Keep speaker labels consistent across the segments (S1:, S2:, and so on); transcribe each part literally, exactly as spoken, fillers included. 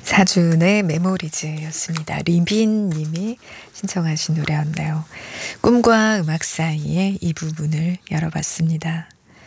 S1: 사준의 메모리즈였습니다. 리빈 님이 신청하신 노래였네요. 꿈과 음악 사이의 이 부분을 열어봤습니다.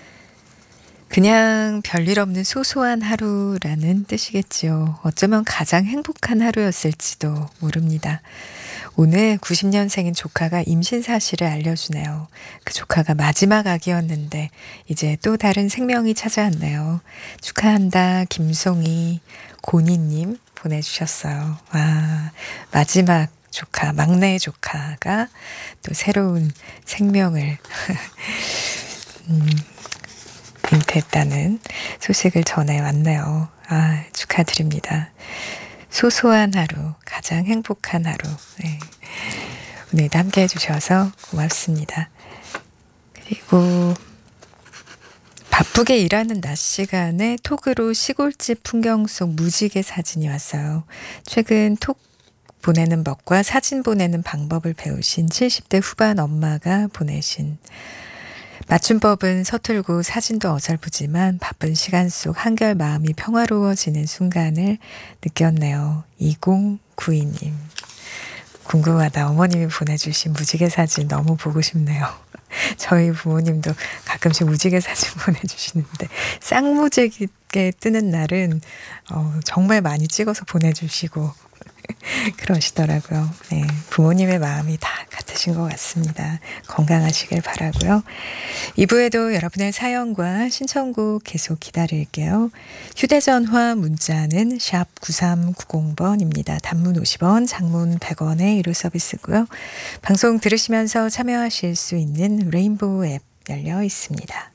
S1: 그냥 별일 없는 소소한 하루라는 뜻이겠지요. 어쩌면 가장 행복한 하루였을지도 모릅니다. 오늘 구십 년생인 조카가 임신 사실을 알려주네요. 그 조카가 마지막 아기였는데 이제 또 다른 생명이 찾아왔네요. 축하한다 김송이 고니님 보내주셨어요. 와, 마지막 조카, 막내 조카가 또 새로운 생명을 음, 잉태했다는 소식을 전해왔네요. 아, 축하드립니다. 소소한 하루, 가장 행복한 하루. 네. 오늘도 함께 해주셔서 고맙습니다. 그리고 바쁘게 일하는 낮 시간에 톡으로 시골집 풍경 속 무지개 사진이 왔어요. 최근 톡 보내는 법과 사진 보내는 방법을 배우신 칠십 대 후반 엄마가 보내신 맞춤법은 서툴고 사진도 어설프지만 바쁜 시간 속 한결 마음이 평화로워지는 순간을 느꼈네요. 이공구이 님. 궁금하다. 어머님이 보내주신 무지개 사진 너무 보고 싶네요. 저희 부모님도 가끔씩 무지개 사진 보내주시는데 쌍무지개 뜨는 날은 어, 정말 많이 찍어서 보내주시고 그러시더라고요. 네, 부모님의 마음이 다 같으신 것 같습니다. 건강하시길 바라고요. 이 부에도 여러분의 사연과 신청곡 계속 기다릴게요. 휴대전화 문자는 샵 구삼구공 번입니다. 단문 오십 원, 장문 백 원의 유료 서비스고요. 방송 들으시면서 참여하실 수 있는 레인보우 앱 열려 있습니다.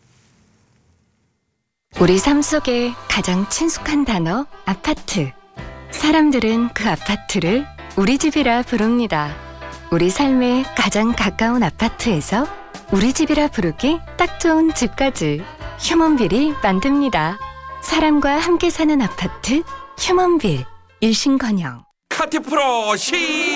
S2: 우리 삶 속에 가장 친숙한 단어 아파트. 사람들은 그 아파트를 우리 집이라 부릅니다. 우리 삶에 가장 가까운 아파트에서 우리 집이라 부르기 딱 좋은 집까지 휴먼빌이 만듭니다. 사람과 함께 사는 아파트 휴먼빌. 일신건영.
S3: 카티 프로 시